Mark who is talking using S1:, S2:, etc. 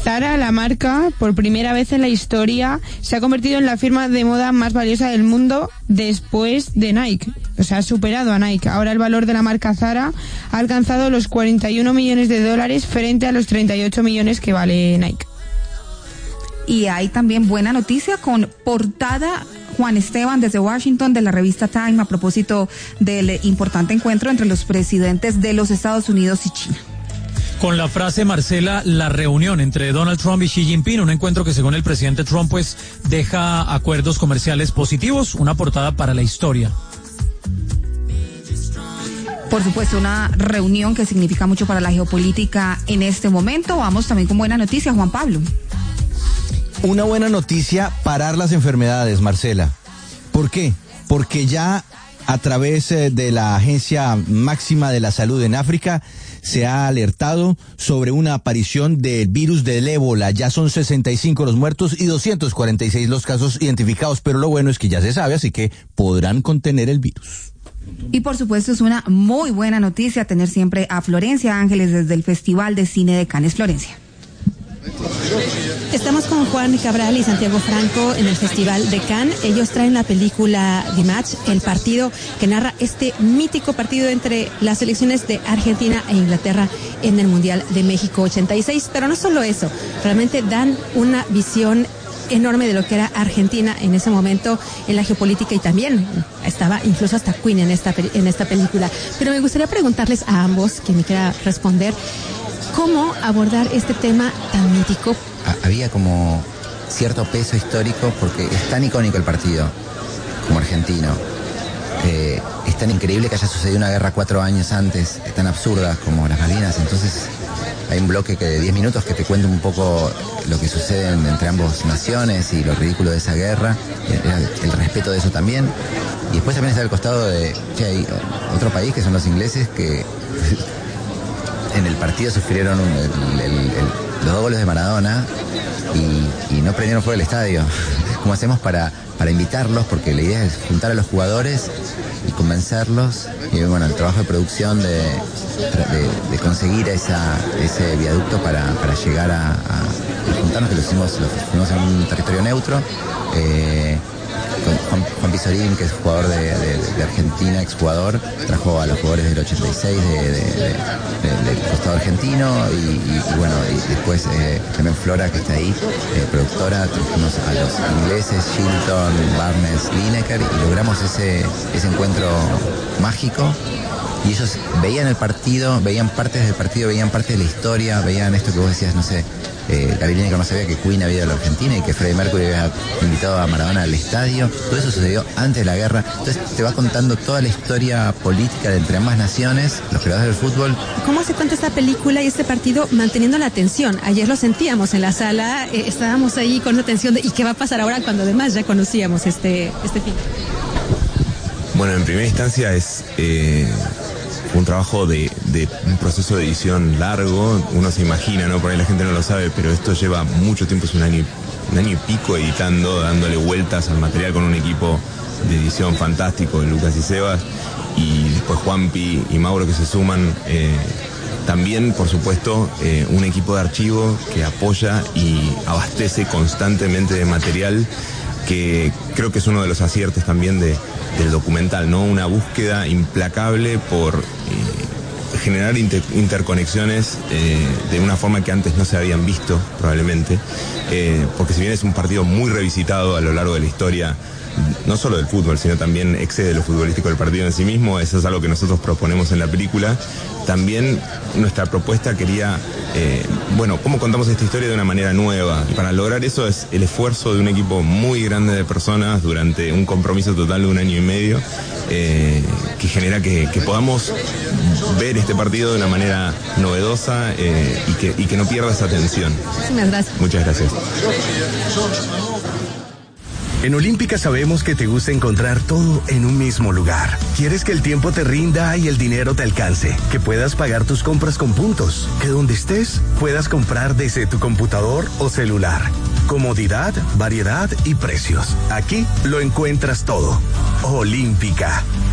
S1: Zara, la marca, por primera vez en la historia, se ha convertido en la firma de moda más valiosa del mundo después de Nike. O sea, ha superado a Nike. Ahora el valor de la marca Zara ha alcanzado los 41 millones de dólares frente a los 38 millones que vale Nike.
S2: Y hay también buena noticia con portada Juan Esteban desde Washington de la revista Time a propósito del importante encuentro entre los presidentes de los Estados Unidos y China.
S3: Con la frase, Marcela, la reunión entre Donald Trump y Xi Jinping, un encuentro que según el presidente Trump pues deja acuerdos comerciales positivos, una portada para la historia.
S2: Por supuesto, una reunión que significa mucho para la geopolítica en este momento. Vamos también con buena noticia, Juan Pablo.
S4: Una buena noticia, parar las enfermedades, Marcela. ¿Por qué? Porque ya a través de la Agencia Máxima de la Salud en África se ha alertado sobre una aparición del virus del ébola. Ya son 65 los muertos y 246 los casos identificados, pero lo bueno es que ya se sabe, así que podrán contener el virus.
S2: Y por supuesto es una muy buena noticia tener siempre a Florencia Ángeles desde el Festival de Cine de Cannes. Florencia.
S5: Estamos con Juan Cabral y Santiago Franco en el Festival de Cannes. Ellos traen la película The Match, el partido que narra este mítico partido entre las selecciones de Argentina e Inglaterra en el Mundial de México 86. Pero no solo eso, realmente dan una visión enorme de lo que era Argentina en ese momento en la geopolítica, y también estaba incluso hasta Queen en esta película. Pero me gustaría preguntarles a ambos, que me quiera responder, ¿cómo abordar este tema tan mítico?
S6: Había como cierto peso histórico porque es tan icónico el partido como argentino. Es tan increíble que haya sucedido una guerra 4 años antes, tan absurda como las Malvinas. Entonces hay un bloque de 10 minutos que te cuenta un poco lo que sucede entre ambas naciones y lo ridículo de esa guerra, el respeto de eso también. Y después también está al costado de hay otro país que son los ingleses, que en el partido sufrieron los 2 goles de Maradona y no prendieron fuego el estadio. ¿Cómo hacemos para invitarlos? Porque la idea es juntar a los jugadores y convencerlos. Y bueno, el trabajo de producción de conseguir ese viaducto para llegar a juntarnos, que lo fuimos en un territorio neutro. Juan Pizorín, que es jugador de Argentina, exjugador, trajo a los jugadores del 86 del costado argentino y bueno, y después también Flora, que está ahí, productora, trajimos a los ingleses, Shilton, Barnes, Lineker, y logramos ese encuentro mágico. Y ellos veían el partido, veían partes del partido, veían parte de la historia, veían esto que vos decías, no sé, Gabriel Lineker no sabía que Queen había ido a la Argentina y que Freddie Mercury había invitado a Maradona al estadio. Todo eso sucedió antes de la guerra. Entonces te va contando toda la historia política de entre ambas naciones, los creadores del fútbol.
S5: ¿Cómo se cuenta esta película y este partido manteniendo la atención? Ayer lo sentíamos en la sala, estábamos ahí con la tensión de ¿y qué va a pasar ahora?, cuando además ya conocíamos este fin.
S7: Bueno, en primera instancia es un trabajo de un proceso de edición largo. Uno se imagina, ¿no? Por ahí la gente no lo sabe, pero esto lleva mucho tiempo, es un año y pico editando, dándole vueltas al material con un equipo de edición fantástico, Lucas y Sebas, y después Juanpi y Mauro que se suman. También, por supuesto, un equipo de archivo que apoya y abastece constantemente de material, que creo que es uno de los aciertos también del documental, ¿no? Una búsqueda implacable por generar interconexiones de una forma que antes no se habían visto, probablemente, porque si bien es un partido muy revisitado a lo largo de la historia, no solo del fútbol, sino también excede lo futbolístico del partido en sí mismo. Eso es algo que nosotros proponemos en la película. También nuestra propuesta quería, cómo contamos esta historia de una manera nueva. Y para lograr eso es el esfuerzo de un equipo muy grande de personas durante un compromiso total de 1 año y medio, que genera que podamos ver este partido de una manera novedosa y que no pierda esa atención.
S5: Muchas gracias.
S7: Muchas gracias.
S8: En Olímpica sabemos que te gusta encontrar todo en un mismo lugar. Quieres que el tiempo te rinda y el dinero te alcance, que puedas pagar tus compras con puntos, que donde estés puedas comprar desde tu computador o celular. Comodidad, variedad y precios. Aquí lo encuentras todo. Olímpica,